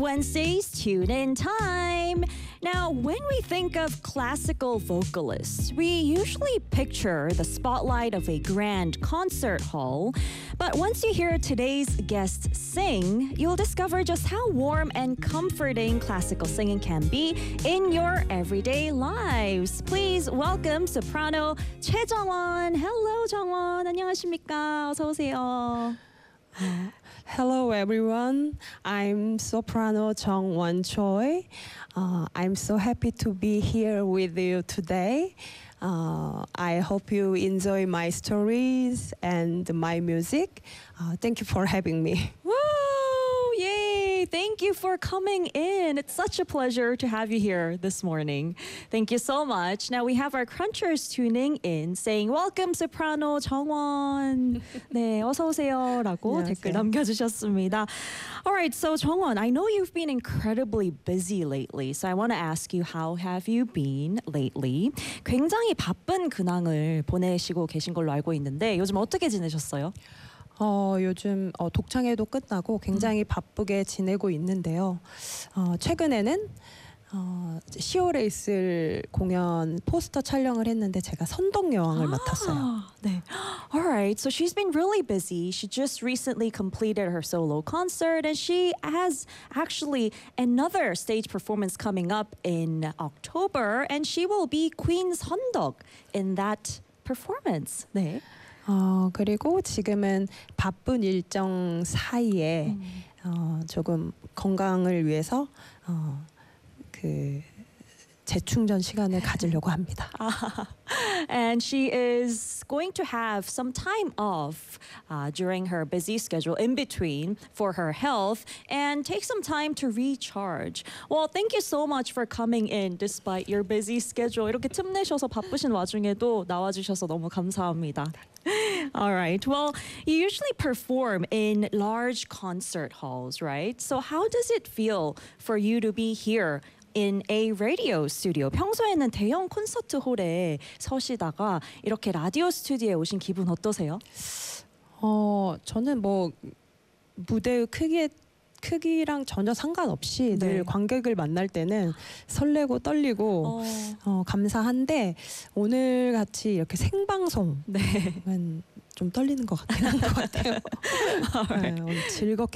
Wednesday's Tune In Time. Now, when we think of classical vocalists, we usually picture the spotlight of a grand concert hall. But once you hear today's guests sing, you'll discover just how warm and comforting classical singing can be in your everyday lives. Please welcome soprano 최정원. Hello, 정원. 안녕하십니까? 어서 오세요. Hello everyone, I'm soprano Jung-won Choi. I'm so happy to be here with you today. I hope you enjoy my stories and my music. Thank you for having me. Woo! Yay! Thank you for coming in. It's such a pleasure to have you here this morning. Thank you so much. Now we have our crunchers tuning in saying welcome soprano 정원. 네, 어서 오세요라고 댓글 남겨주셨습니다. All right, so 정원, I know you've been incredibly busy lately, so I want to ask you how have you been lately? 굉장히 바쁜 근황을 보내시고 계신 걸로 알고 있는데 요즘 어떻게 지내셨어요? 요즘 독창회도 끝나고 굉장히 바쁘게 지내고 있는데요. 최근에는 10월에 있을 공연 포스터 촬영을 했는데 제가 선덕 여왕을 맡았어요. 네. All right, so she's been really busy. She just recently completed her solo concert and she has actually another stage performance coming up in October and she will be Queen 선덕 in that performance. 네. 그리고 지금은 바쁜 일정 사이에 조금 건강을 위해서 재충전 시간을 가지려고 합니다. And she is going to have some time off during her busy schedule in between for her health and take some time to recharge. Well, thank you so much for coming in despite your busy schedule. 이렇게 틈내셔서 바쁘신 와중에도 나와주셔서 너무 감사합니다. All right. Well, you usually perform in large concert halls, right? So how does it feel for you to be here in a radio studio? 평소에는 대형 콘서트 홀에 서시다가 이렇게 라디오 스튜디오에 오신 기분 어떠세요? 저는 뭐 무대의 크기랑 전혀 상관없이 늘 관객을 만날 때는 설레고 떨리고 감사한데 오늘 같이 이렇게 생방송은 좀 떨리는 것 같아요. 오늘 즐겁게